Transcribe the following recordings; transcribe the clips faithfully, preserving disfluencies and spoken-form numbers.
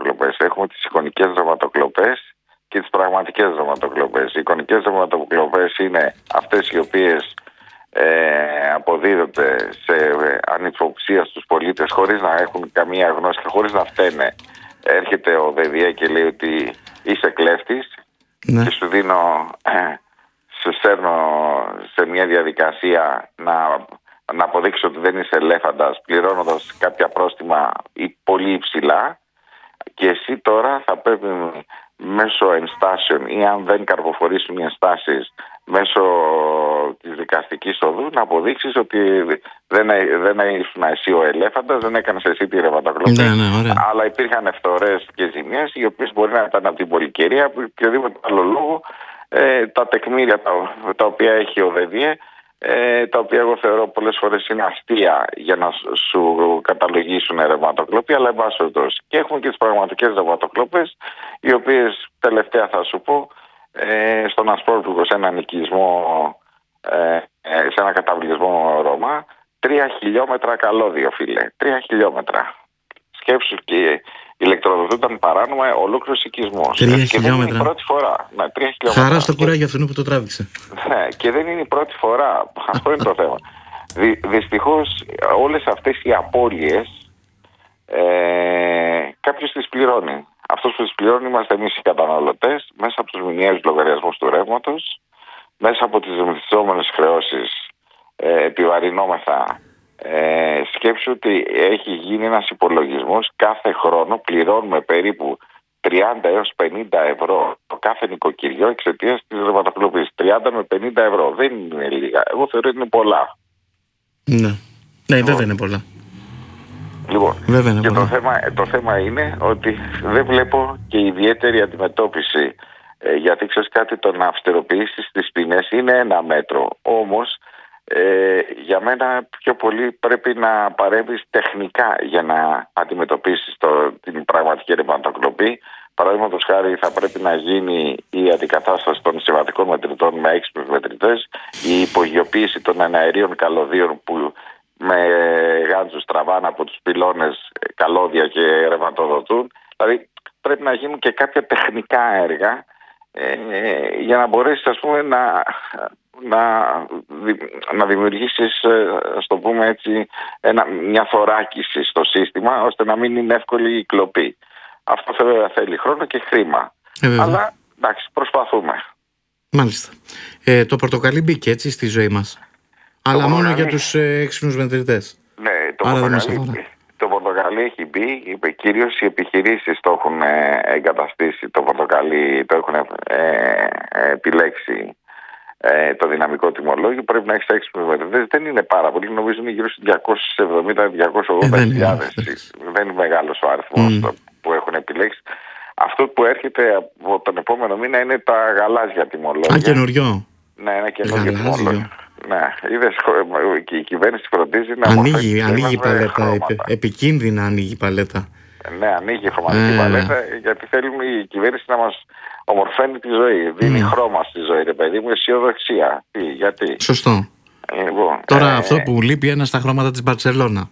ρευματοκλοπές. Έχουμε τις εικονικές ρευματοκλοπές και τις πραγματικές ρευματοκλοπές. Οι εικονικές ρευματοκλοπές είναι αυτές οι οποίες ε, αποδίδονται σε ανυποψία στους πολίτες χωρίς να έχουν καμία γνώση και χωρίς να φταίνε. Έρχεται ο ΔΔΕ και λέει ότι είσαι κλέφτης, ναι, και σου δίνω, ε, σε σέρνω σε μια διαδικασία να, να αποδείξω ότι δεν είσαι ελέφαντας, πληρώνοντας κάποια πρόστιμα πολύ υψηλά, και εσύ τώρα θα πρέπει μέσω ενστάσεων ή αν δεν καρποφορήσουν οι ενστάσεις μέσω της δικαστικής οδού να αποδείξεις ότι δεν, δεν ήσουν εσύ ο ελέφαντας, δεν έκανες εσύ τη ρευματοκλοπή. Ναι, ναι, αλλά υπήρχαν φθορές και ζημιές οι οποίες μπορεί να ήταν από την πολυκαιρία ή οποιοδήποτε άλλο λόγο. Ε, τα τεκμήρια τα, τα οποία έχει ο ΔΔΕ, ε, τα οποία εγώ θεωρώ πολλές φορές είναι αστεία για να σου καταλογίσουν ρευματοκλοπή, αλλά εν πάση περιπτώσει. Και έχουμε και τις πραγματικές ρευματοκλοπές, οι οποίες τελευταία θα σου πω, ε, στον Ασπρόπουργο, σε έναν οικισμό, ε, σε ένα καταβλισμό Ρώμα, τρία χιλιόμετρα καλώδιο, φίλε. Τρία χιλιόμετρα. Σκέψου, και ηλεκτροδοτούνταν παράνομα ολόκληρος οικισμός. Τρία και χιλιόμετρα. Δεν είναι η πρώτη φορά. Ναι, τρία χιλιόμετρα. Χαρά στο κουράγιο αυτού που το τράβηξε. Ναι, και δεν είναι η πρώτη φορά. Αυτό είναι το θέμα. Δυ, δυστυχώς όλες αυτές οι απώλειες ε, κάποιος τις πληρώνει. Αυτός που τις πληρώνει είμαστε εμείς οι καταναλωτές, μέσα από τους μηνιαίους λογαριασμούς του ρεύματος, μέσα από τις ρυθμιζόμενες χρεώσεις ε, επιβαρυνόμεθα. Ε, σκέψου ότι έχει γίνει ένας υπολογισμός, κάθε χρόνο πληρώνουμε περίπου τριάντα έως πενήντα ευρώ το κάθε νοικοκυριό εξαιτίας της ρευματοκλοπής. τριάντα με πενήντα ευρώ δεν είναι λίγα. Εγώ θεωρώ ότι είναι πολλά. Ναι, ναι, λοιπόν, βέβαια είναι πολλά. Λοιπόν, βέβαια είναι και πολλά. Το, θέμα, το θέμα είναι ότι δεν βλέπω και ιδιαίτερη αντιμετώπιση. Ε, γιατί ξέρεις κάτι, το να αυστηροποιήσεις τις ποινές είναι ένα μέτρο. Όμως Ε, για μένα πιο πολύ πρέπει να παρέμβεις τεχνικά για να αντιμετωπίσεις το, την πραγματική ρευματοκλοπή. Παραδείγματος χάρη, θα πρέπει να γίνει η αντικατάσταση των συμβατικών μετρητών με έξυπνους μετρητές, η υπογειοποίηση των εναερίων καλωδίων που με γάντζους τραβάνε από τους πυλώνες καλώδια και ρευματοδοτούν. Δηλαδή πρέπει να γίνουν και κάποια τεχνικά έργα ε, για να μπορέσεις, ας πούμε, να... Να, να δημιουργήσεις, ας το πούμε έτσι, ένα, μια θωράκιση στο σύστημα, ώστε να μην είναι εύκολη η κλοπή. Αυτό βέβαια θέλει χρόνο και χρήμα. Ε, Αλλά εντάξει, προσπαθούμε. Μάλιστα. Ε, το πορτοκαλί μπήκε έτσι στη ζωή μας. Το αλλά μόνο για τους ε, έξυπνους μετρητές. Ναι, το Άρα πορτοκαλί, το πορτοκαλί έχει μπει. Κυρίως οι επιχειρήσεις το έχουν εγκαταστήσει. Το πορτοκαλί το έχουν ε, επιλέξει. Ε, το δυναμικό τιμολόγιο. Πρέπει να έχει έξυπνους μετρητές. Δεν είναι πάρα πολύ. Νομίζω είναι γύρω στις διακόσιες εβδομήντα με διακόσιες ογδόντα χιλιάδες. Ε, δεν είναι μεγάλος ο αριθμός mm. που έχουν επιλέξει. Αυτό που έρχεται από τον επόμενο μήνα είναι τα γαλάζια τιμολόγια. Α, καινούριο. Ναι, ένα καινούριο τιμολόγιο. Ναι, είδες, και η κυβέρνηση φροντίζει να ανοίγει, ανοίγει η παλέτα. Επι, επικίνδυνα ανοίγει η παλέτα. Ναι, ανοίγει η χρωματική ε. παλέτα, γιατί θέλουμε η κυβέρνηση να μας ομορφαίνει τη ζωή. Δίνει mm. χρώμα στη ζωή, ρε παιδί μου, αισιοδοξία. Τι, γιατί. Σωστό. Λοιπόν, Τώρα ε... αυτό που λείπει είναι στα χρώματα της Μπαρτσελώνα.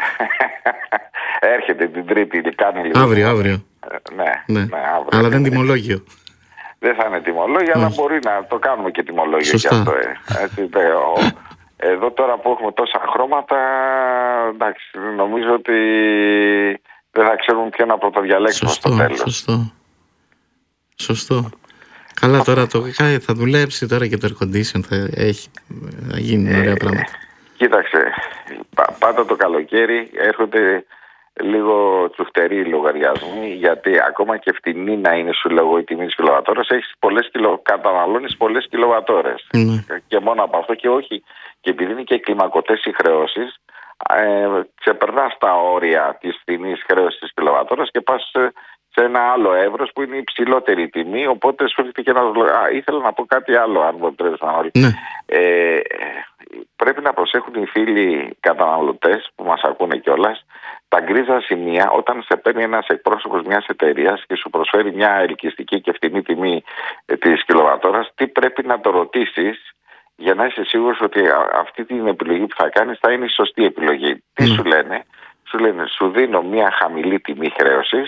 Έρχεται την Τρίτη, κάνει λίγο. Αύριο, αύριο. Ε, ναι, ναι. ναι, αύριο. Αλλά δεν τιμολόγιο. Δεν θα είναι τιμολόγιο, αλλά μπορεί να το κάνουμε και τιμολόγιο κι αυτό. Ε. Έτσι, δε, ο... Εδώ τώρα που έχουμε τόσα χρώματα, εντάξει, νομίζω ότι δεν θα ξέρουμε ποιο να πρωτοδιαλέξουμε στο τέλος. Σωστό. Σωστό. Καλά, τώρα το θα δουλέψει τώρα και το air condition, θα, έχει, θα γίνει ε, ωραία πράγματα. Κοίταξε, πα, πάντα το καλοκαίρι έρχονται λίγο τσουχτεροί λογαριασμοί, γιατί ακόμα και φτηνή να είναι, σου λέγω, η τιμή της κιλοβατόρας, έχεις πολλές κιλο, καταναλώνεις πολλές κιλοβατόρες. Mm. Και μόνο από αυτό, και όχι, και επειδή είναι και κλιμακωτές οι χρεώσεις, ε, ξεπερνάς τα όρια της φτηνής χρέωσης της κιλοβατόρας και πας σε, σε ένα άλλο εύρος που είναι υψηλότερη τιμή, οπότε σου έρχεται και ένα... Α, ήθελα να πω κάτι άλλο, αν μου επιτρέπεις να όλοι. Mm. Ε, πρέπει να προσέχουν οι φίλοι καταναλωτές που μας ακούνε κιόλας, τα γκρίζα σημεία, όταν σε παίρνει ένας εκπρόσωπος μιας εταιρείας και σου προσφέρει μια ελκυστική και φτηνή τιμή της κιλοβατόρας, τι πρέπει να το ρωτήσεις για να είσαι σίγουρος ότι αυτή την επιλογή που θα κάνεις θα είναι η σωστή επιλογή. Mm. Τι σου λένε? Σου λένε, σου δίνω μια χαμηλή τιμή χρέωσης